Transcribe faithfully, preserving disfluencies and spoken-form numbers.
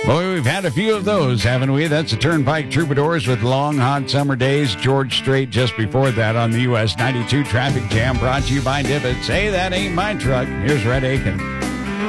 Boy, we've had a few of those, haven't we? That's the Turnpike Troubadours with Long Hot Summer Days. George Strait just before that on the U S ninety-two Traffic Jam, brought to you by Divots. Hey, that ain't my truck. Here's Red Aiken.